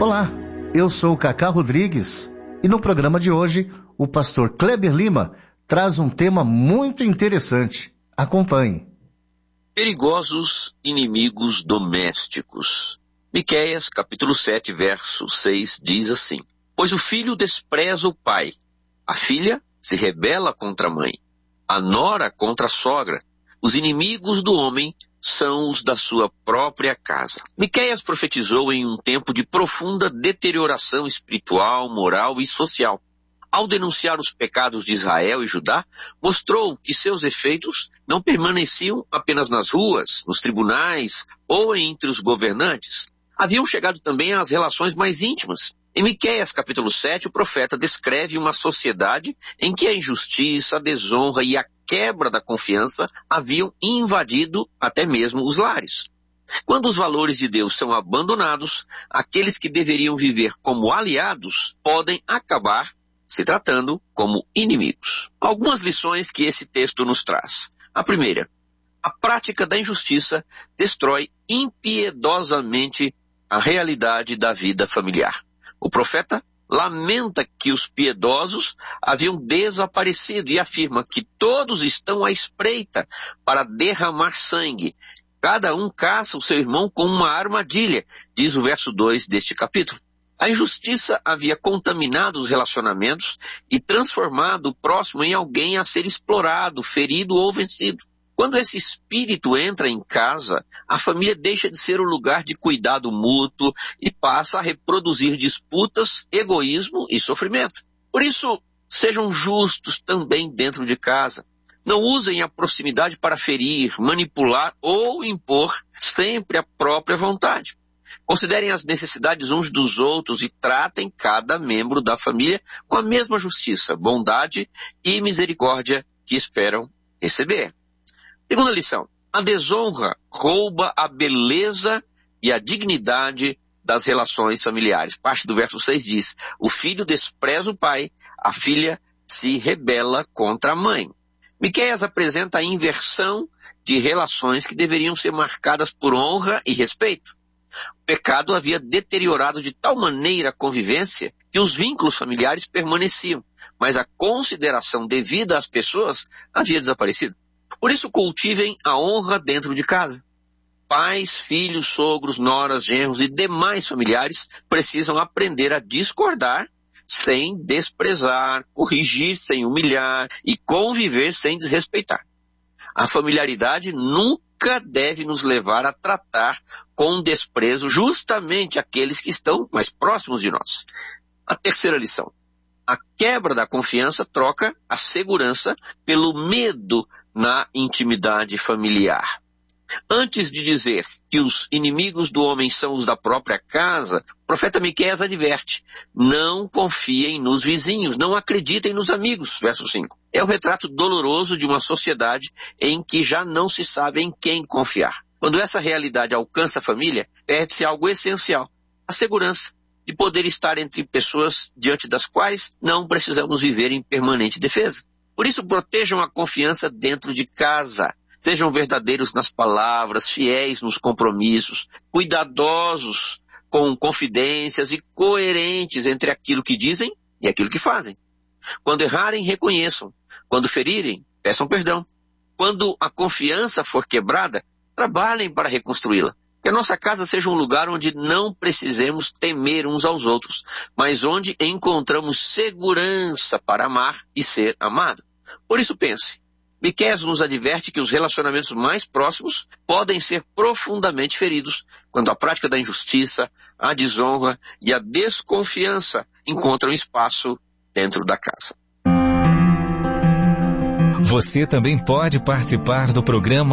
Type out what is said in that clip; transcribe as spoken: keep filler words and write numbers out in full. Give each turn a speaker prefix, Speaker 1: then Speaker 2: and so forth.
Speaker 1: Olá, eu sou o Cacá Rodrigues e no programa de hoje o pastor Kleber Lima traz um tema muito interessante. Acompanhe.
Speaker 2: Perigosos inimigos domésticos. Miqueias, capítulo sete, verso seis, diz assim: Pois o filho despreza o pai, a filha se rebela contra a mãe, a nora contra a sogra. Os inimigos do homem são os da sua própria casa. Miqueias profetizou em um tempo de profunda deterioração espiritual, moral e social. Ao denunciar os pecados de Israel e Judá, mostrou que seus efeitos não permaneciam apenas nas ruas, nos tribunais ou entre os governantes. Haviam chegado também às relações mais íntimas. Em Miqueias, capítulo sete, o profeta descreve uma sociedade em que a injustiça, a desonra e a quebra da confiança haviam invadido até mesmo os lares. Quando os valores de Deus são abandonados, aqueles que deveriam viver como aliados podem acabar se tratando como inimigos. Algumas lições que esse texto nos traz. A primeira, a prática da injustiça destrói impiedosamente a realidade da vida familiar. O profeta lamenta que os piedosos haviam desaparecido e afirma que todos estão à espreita para derramar sangue. Cada um caça o seu irmão com uma armadilha, diz o verso dois deste capítulo. A injustiça havia contaminado os relacionamentos e transformado o próximo em alguém a ser explorado, ferido ou vencido. Quando esse espírito entra em casa, a família deixa de ser o lugar de cuidado mútuo e passa a reproduzir disputas, egoísmo e sofrimento. Por isso, sejam justos também dentro de casa. Não usem a proximidade para ferir, manipular ou impor sempre a própria vontade. Considerem as necessidades uns dos outros e tratem cada membro da família com a mesma justiça, bondade e misericórdia que esperam receber. Segunda lição, a desonra rouba a beleza e a dignidade das relações familiares. Parte do verso seis diz, o filho despreza o pai, a filha se rebela contra a mãe. Miqueias apresenta a inversão de relações que deveriam ser marcadas por honra e respeito. O pecado havia deteriorado de tal maneira a convivência que os vínculos familiares permaneciam, mas a consideração devida às pessoas havia desaparecido. Por isso cultivem a honra dentro de casa. Pais, filhos, sogros, noras, genros e demais familiares precisam aprender a discordar sem desprezar, corrigir sem humilhar e conviver sem desrespeitar. A familiaridade nunca deve nos levar a tratar com desprezo justamente aqueles que estão mais próximos de nós. A terceira lição. A quebra da confiança troca a segurança pelo medo na intimidade familiar. Antes de dizer que os inimigos do homem são os da própria casa, o profeta Miqueias adverte, não confiem nos vizinhos, não acreditem nos amigos, verso cinco. É o retrato doloroso de uma sociedade em que já não se sabe em quem confiar. Quando essa realidade alcança a família, perde-se algo essencial, a segurança de poder estar entre pessoas diante das quais não precisamos viver em permanente defesa. Por isso, protejam a confiança dentro de casa. Sejam verdadeiros nas palavras, fiéis nos compromissos, cuidadosos com confidências e coerentes entre aquilo que dizem e aquilo que fazem. Quando errarem, reconheçam. Quando ferirem, peçam perdão. Quando a confiança for quebrada, trabalhem para reconstruí-la. Que a nossa casa seja um lugar onde não precisemos temer uns aos outros, mas onde encontramos segurança para amar e ser amado. Por isso pense. Miqueias nos adverte que os relacionamentos mais próximos podem ser profundamente feridos quando a prática da injustiça, a desonra e a desconfiança encontram espaço dentro da casa.
Speaker 3: Você também pode participar do programa